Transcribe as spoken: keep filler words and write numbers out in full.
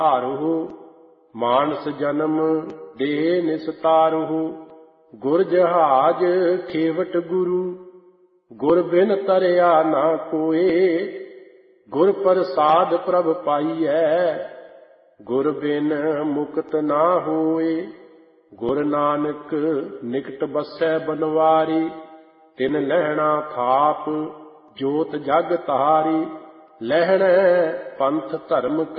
ਹਾਰਹੁ ਮਾਨਸ ਜਨਮ ਦੇਹ ਨਿਸਤਾਰਹੁ। ਗੁਰ ਜਹਾਜ ਖੇਵਟ ਗੁਰੂ ਗੁਰ ਬਿਨ ਤਰਿਆ ਨਾ ਕੋਏ। ਗੁਰ ਪ੍ਰਸਾਦ ਪ੍ਰਭ ਪਾਈਐ ਗੁਰ ਬਿਨ ਮੁਕਤ ਨਾ ਹੋਏ। ਗੁਰ ਨਾਨਕ ਨਿਕਟ ਬਸੈ ਬਨਵਾਰੀ ਤਿਨ ਲਹਿਣਾ ਥਾਪ ਜੋਤ ਜਗ ਤਾਰੀ। ਲਹਿਣੈ ਪੰਥ ਧਰਮ